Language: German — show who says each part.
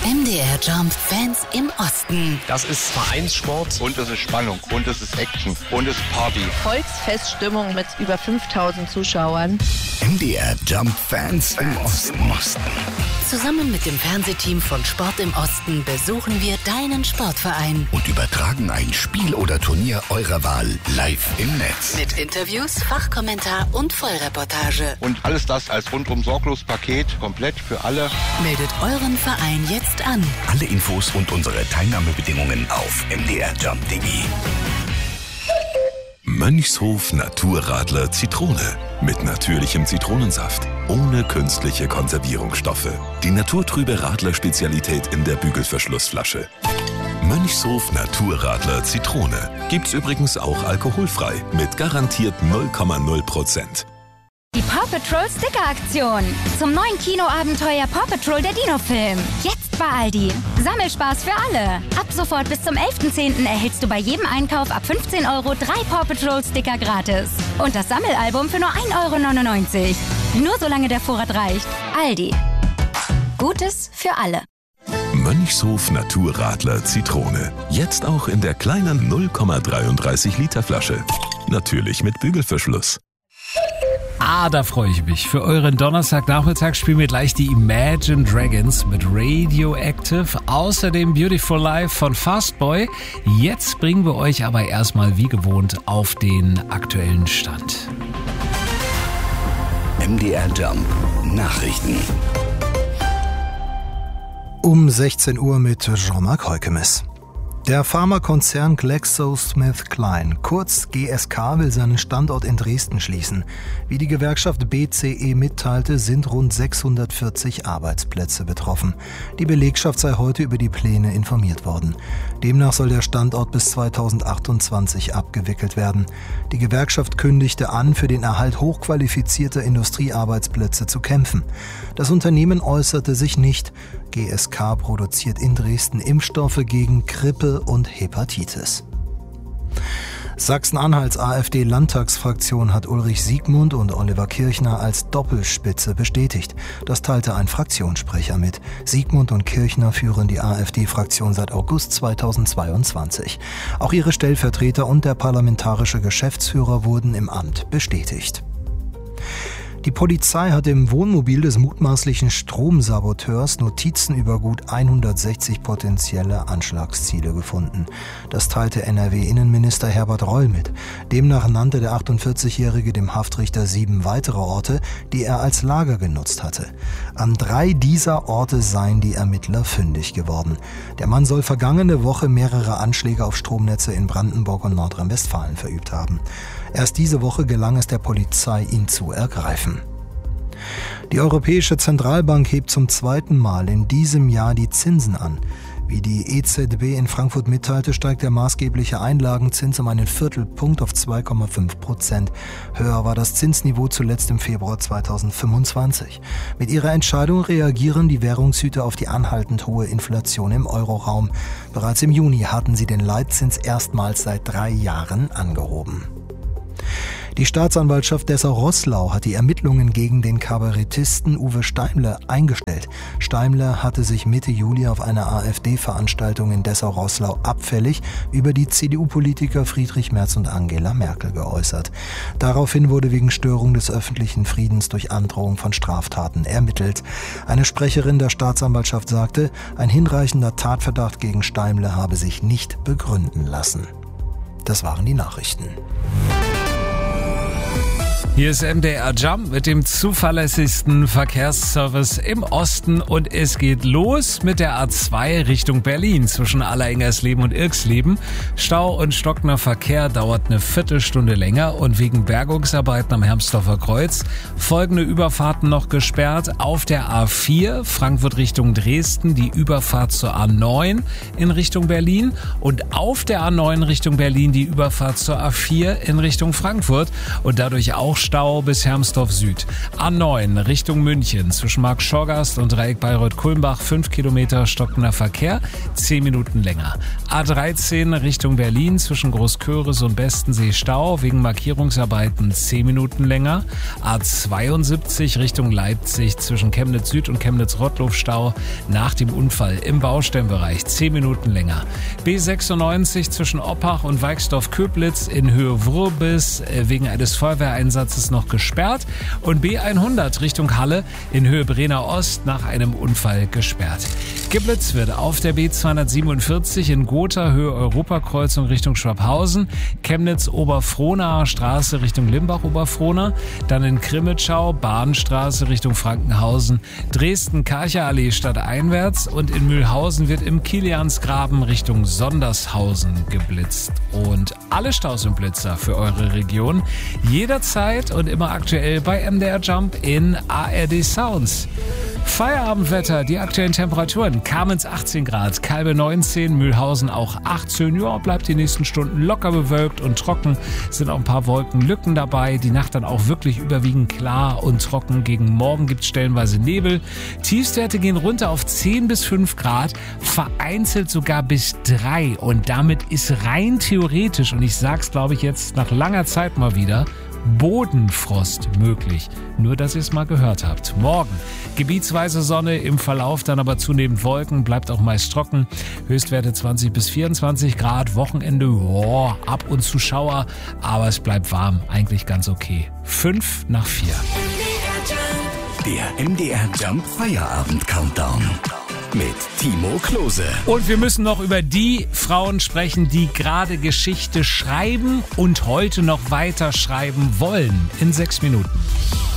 Speaker 1: MDR Jump Fans im Osten.
Speaker 2: Das ist Vereinssport.
Speaker 3: Und es ist Spannung. Und es ist Action. Und es ist Party.
Speaker 4: Volksfeststimmung mit über 5000 Zuschauern.
Speaker 5: MDR Jump Fans im Osten.
Speaker 1: Zusammen mit dem Fernsehteam von Sport im Osten besuchen wir deinen Sportverein.
Speaker 5: Und übertragen ein Spiel oder Turnier eurer Wahl live im Netz.
Speaker 1: Mit Interviews, Fachkommentar und Vollreportage.
Speaker 3: Und alles das als rundum sorglos Paket, komplett für alle.
Speaker 1: Meldet euren Verein jetzt an.
Speaker 5: Alle Infos und unsere Teilnahmebedingungen auf mdrjump.de.
Speaker 6: Mönchshof Naturradler Zitrone. Mit natürlichem Zitronensaft. Ohne künstliche Konservierungsstoffe. Die naturtrübe Radler-Spezialität in der Bügelverschlussflasche. Mönchshof Naturradler Zitrone. Gibt's übrigens auch alkoholfrei. Mit garantiert 0,0%.
Speaker 7: Die Paw Patrol Sticker-Aktion. Zum neuen Kinoabenteuer Paw Patrol der Dino-Film. Jetzt bei Aldi. Sammelspaß für alle. Ab sofort bis zum 11.10. erhältst du bei jedem Einkauf ab 15 € 3 Paw Patrol Sticker gratis. Und das Sammelalbum für nur 1,99 €. Nur solange der Vorrat reicht. Aldi. Gutes für alle.
Speaker 6: Mönchshof Naturradler Zitrone. Jetzt auch in der kleinen 0,33 Liter Flasche. Natürlich mit Bügelverschluss.
Speaker 8: Da freue ich mich. Für euren Donnerstagnachmittag spielen wir gleich die Imagine Dragons mit Radioactive. Außerdem Beautiful Life von Fastboy. Jetzt bringen wir euch aber erstmal wie gewohnt auf den aktuellen Stand.
Speaker 5: MDR Jump Nachrichten.
Speaker 9: Um 16 Uhr mit Jean-Marc Heukemes. Der Pharmakonzern GlaxoSmithKline, kurz GSK, will seinen Standort in Dresden schließen. Wie die Gewerkschaft BCE mitteilte, sind rund 640 Arbeitsplätze betroffen. Die Belegschaft sei heute über die Pläne informiert worden. Demnach soll der Standort bis 2028 abgewickelt werden. Die Gewerkschaft kündigte an, für den Erhalt hochqualifizierter Industriearbeitsplätze zu kämpfen. Das Unternehmen äußerte sich nicht. GSK produziert in Dresden Impfstoffe gegen Grippe und Hepatitis. Sachsen-Anhalts AfD-Landtagsfraktion hat Ulrich Siegmund und Oliver Kirchner als Doppelspitze bestätigt. Das teilte ein Fraktionssprecher mit. Siegmund und Kirchner führen die AfD-Fraktion seit August 2022. Auch ihre Stellvertreter und der parlamentarische Geschäftsführer wurden im Amt bestätigt. Die Polizei hat im Wohnmobil des mutmaßlichen Stromsaboteurs Notizen über gut 160 potenzielle Anschlagsziele gefunden. Das teilte NRW-Innenminister Herbert Reul mit. Demnach nannte der 48-Jährige dem Haftrichter 7 weitere Orte, die er als Lager genutzt hatte. An 3 dieser Orte seien die Ermittler fündig geworden. Der Mann soll vergangene Woche mehrere Anschläge auf Stromnetze in Brandenburg und Nordrhein-Westfalen verübt haben. Erst diese Woche gelang es der Polizei, ihn zu ergreifen. Die Europäische Zentralbank hebt zum 2. Mal in diesem Jahr die Zinsen an. Wie die EZB in Frankfurt mitteilte, steigt der maßgebliche Einlagenzins um einen Viertelpunkt auf 2,5%. Höher war das Zinsniveau zuletzt im Februar 2025. Mit ihrer Entscheidung reagieren die Währungshüter auf die anhaltend hohe Inflation im Euroraum. Bereits im Juni hatten sie den Leitzins erstmals seit 3 Jahren angehoben. Die Staatsanwaltschaft Dessau-Roßlau hat die Ermittlungen gegen den Kabarettisten Uwe Steimler eingestellt. Steimler hatte sich Mitte Juli auf einer AfD-Veranstaltung in Dessau-Roßlau abfällig über die CDU-Politiker Friedrich Merz und Angela Merkel geäußert. Daraufhin wurde wegen Störung des öffentlichen Friedens durch Androhung von Straftaten ermittelt. Eine Sprecherin der Staatsanwaltschaft sagte, ein hinreichender Tatverdacht gegen Steimler habe sich nicht begründen lassen. Das waren die Nachrichten.
Speaker 8: Hier ist MDR Jump mit dem zuverlässigsten Verkehrsservice im Osten und es geht los mit der A2 Richtung Berlin zwischen Allerengersleben und Irksleben. Stau und stockender Verkehr dauert eine Viertelstunde länger und wegen Bergungsarbeiten am Hermsdorfer Kreuz folgende Überfahrten noch gesperrt. Auf der A4 Frankfurt Richtung Dresden die Überfahrt zur A9 in Richtung Berlin und auf der A9 Richtung Berlin die Überfahrt zur A4 in Richtung Frankfurt und dadurch auch Stau bis Hermsdorf Süd. A9 Richtung München zwischen Marktschorgast und Dreieck Bayreuth-Kulmbach 5 Kilometer stockender Verkehr, 10 Minuten länger. A13 Richtung Berlin zwischen Großköris und Bestensee Stau wegen Markierungsarbeiten 10 Minuten länger. A72 Richtung Leipzig zwischen Chemnitz Süd und Chemnitz-Rottloff Stau nach dem Unfall im Baustellenbereich 10 Minuten länger. B96 zwischen Oppach und Weixdorf-Köblitz in Höhe Wurbis wegen eines Feuerwehreinsatzes noch gesperrt und B100 Richtung Halle in Höhe Brenner Ost nach einem Unfall gesperrt. Giblitz wird auf der B247 in Gotha Höhe Europakreuzung Richtung Schwabhausen, Chemnitz Oberfrohnaer Straße Richtung Limbach-Oberfrohna, dann in Krimitschau Bahnstraße Richtung Frankenhausen, Dresden-Karcher-Allee stadteinwärts und in Mühlhausen wird im Kiliansgraben Richtung Sondershausen geblitzt. Und alle Staus und Blitzer für eure Region jederzeit und immer aktuell bei MDR Jump in ARD Sounds. Feierabendwetter, die aktuellen Temperaturen: Kamenz 18 Grad, Kalbe 19, Mühlhausen auch 18. Ja, bleibt die nächsten Stunden locker bewölkt und trocken. Sind auch ein paar Wolkenlücken dabei. Die Nacht dann auch wirklich überwiegend klar und trocken. Gegen Morgen gibt es stellenweise Nebel. Tiefstwerte gehen runter auf 10 bis 5 Grad, vereinzelt sogar bis 3. Und damit ist rein theoretisch, und ich sag's glaube ich jetzt nach langer Zeit mal wieder, Bodenfrost möglich. Nur, dass ihr es mal gehört habt. Morgen gebietsweise Sonne, im Verlauf dann aber zunehmend Wolken, bleibt auch meist trocken. Höchstwerte 20 bis 24 Grad. Wochenende, ab und zu Schauer, aber es bleibt warm. Eigentlich ganz okay. 5 nach 4.
Speaker 5: Der MDR Jump Feierabend Countdown mit Timo Klose.
Speaker 8: Und wir müssen noch über die Frauen sprechen, die gerade Geschichte schreiben und heute noch weiter schreiben wollen. In 6 Minuten.